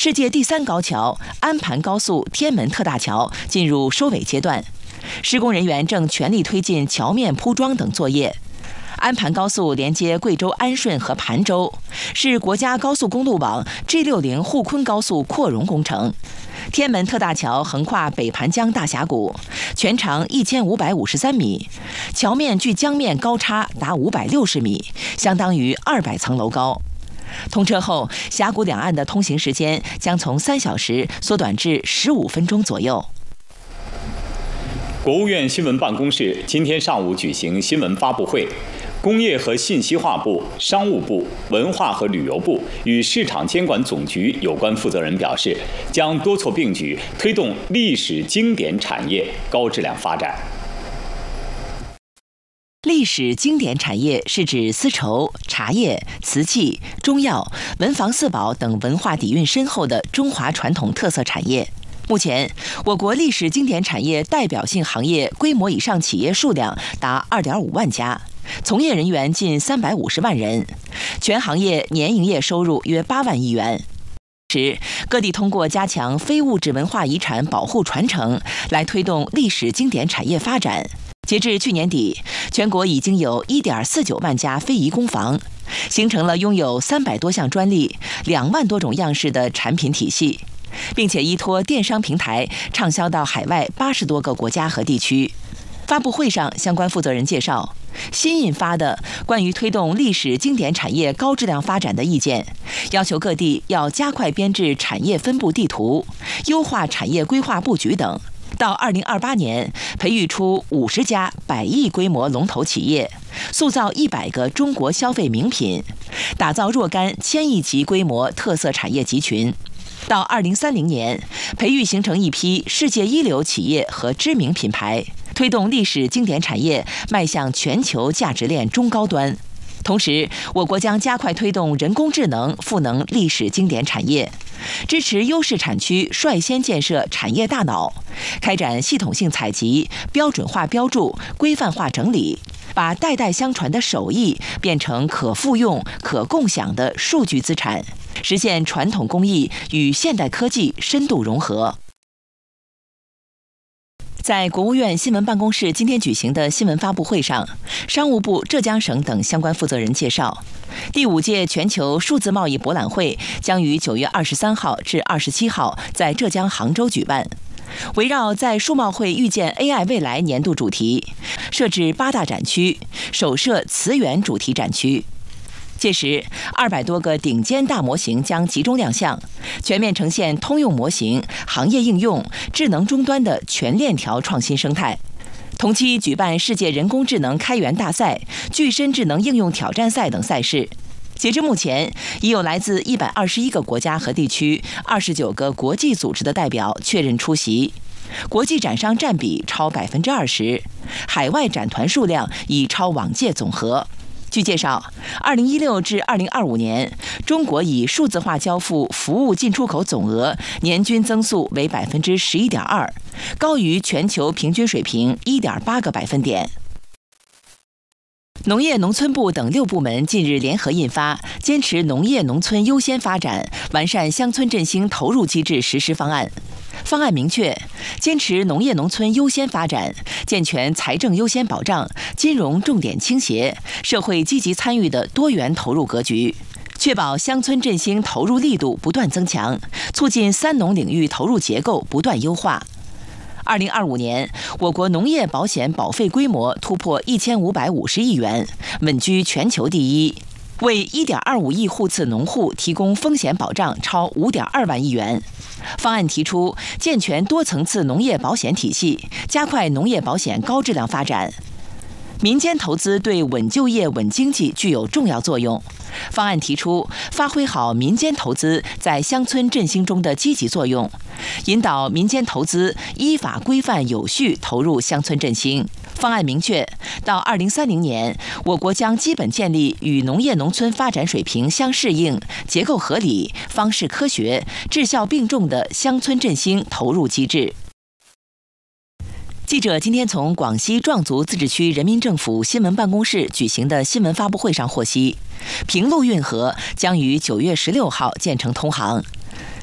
世界第3高桥安盘高速天门特大桥进入收尾阶段，施工人员正全力推进桥面铺装等作业。安盘高速连接贵州安顺和盘州，是国家高速公路网 G60沪昆高速扩容工程。天门特大桥横跨北盘江大峡谷，全长1553米，桥面距江面高差达560米，相当于200层楼高。通车后，峡谷两岸的通行时间将从3小时缩短至15分钟左右。 国务院新闻办公室今天上午举行新闻发布会，工业和信息化部、商务部、文化和旅游部与市场监管总局有关负责人表示，将多措并举，推动历史经典产业高质量发展。 历史经典产业是指丝绸、茶叶、瓷器、中药、文房四宝等文化底蕴深厚的中华传统特色产业。目前，我国历史经典产业代表性行业规模以上企业数量达2.5万家，从业人员近350万人，全行业年营业收入约8万亿元。各地通过加强非物质文化遗产保护传承，来推动历史经典产业发展。截至去年底，全国已经有1.49万家非遗工坊，形成了拥有300多项专利、2万多种样式的产品体系，并且依托电商平台畅销到海外80多个国家和地区。发布会上，相关负责人介绍，新印发的关于推动历史经典产业高质量发展的意见，要求各地要加快编制产业分布地图，优化产业规划布局等。到2028年，培育出50家100亿规模龙头企业，塑造100个中国消费名品，打造若干1000亿级规模特色产业集群。到2030年，培育形成一批世界一流企业和知名品牌，推动历史经典产业迈向全球价值链中高端。同时，我国将加快推动人工智能赋能历史经典产业，支持优势产区率先建设产业大脑，开展系统性采集、标准化标注、规范化整理，把代代相传的手艺变成可复用、可共享的数据资产，实现传统工艺与现代科技深度融合。在国务院新闻办公室今天举行的新闻发布会上，商务部、浙江省等相关负责人介绍，第5届全球数字贸易博览会将于9月23号至27号在浙江杭州举办。围绕在数贸会遇见 AI 未来年度主题，设置8大展区，首设磁源主题展区。届时，200多个顶尖大模型将集中亮相，全面呈现通用模型、行业应用、智能终端的全链条创新生态。同期举办世界人工智能开源大赛、具身智能应用挑战赛等赛事。截至目前，已有来自121个国家和地区、29个国际组织的代表确认出席，国际展商占比超20%，海外展团数量已超往届总和。据介绍，2016至2025年，中国以数字化交付服务进出口总额年均增速为11.2%，高于全球平均水平1.8个百分点。农业农村部等6部门近日联合印发《坚持农业农村优先发展，完善乡村振兴投入机制实施方案》。方案明确，坚持农业农村优先发展，健全财政优先保障、金融重点倾斜、社会积极参与的多元投入格局，确保乡村振兴投入力度不断增强，促进3农领域投入结构不断优化。2025年，我国农业保险保费规模突破1550亿元，稳居全球第一，为1.25亿户次农户提供风险保障超5.2万亿元。方案提出健全多层次农业保险体系，加快农业保险高质量发展。民间投资对稳就业、稳经济具有重要作用。方案提出发挥好民间投资在乡村振兴中的积极作用，引导民间投资依法规范有序投入乡村振兴。方案明确，到2030年，我国将基本建立与农业农村发展水平相适应、结构合理、方式科学、质效并重的乡村振兴投入机制。记者今天从广西壮族自治区人民政府新闻办公室举行的新闻发布会上获悉，平陆运河将于9月16号建成通航。